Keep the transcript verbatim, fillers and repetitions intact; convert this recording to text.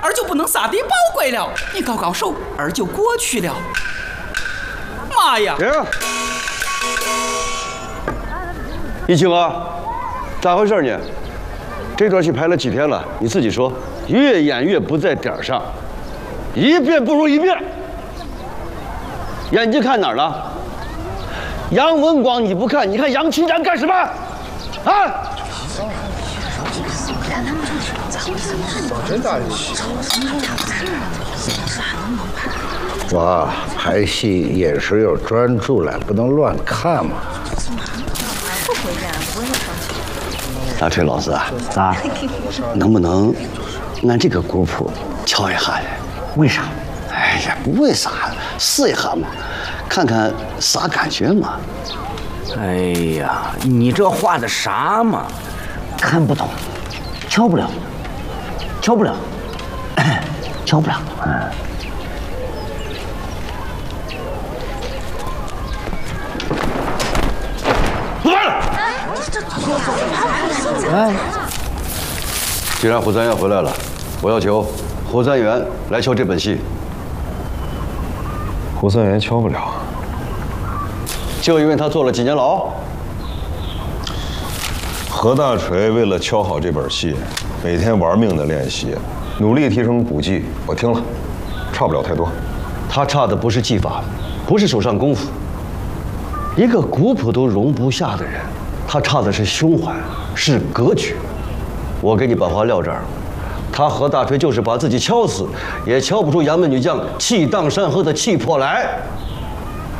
儿就不能撒地宝贵了。你搞搞手，儿就过去了。妈呀！ 停！一清啊，咋回事呢？这段戏拍了几天了？你自己说，越演越不在点儿上，一遍不如一遍。眼睛看哪儿了？杨文广你不看，你看杨清展干什么？啊！ 我拍戏眼神要专注了，不能乱看嘛。 大锤老师啊，啊，能不能按这个鼓谱敲一下呢？ 为啥？ 哎呀，不为啥，试一下嘛，看看啥感觉嘛。 哎呀，你这画的啥嘛？看不懂，敲不了，敲不了，敲不了。嗯。 哎，既然胡三元回来了，我要求胡三元来敲这本戏。 胡三元敲不了， 就因为他坐了几年牢。 何大锤为了敲好这本戏，每天玩命的练习，努力提升武技。我听了，差不了太多。 他差的不是技法，不是手上功夫，一个古朴都容不下的人，他差的是胸怀，是格局。我给你把话撂这儿，他何大锤就是把自己敲死，也敲不出杨门女将气荡山河的气魄来。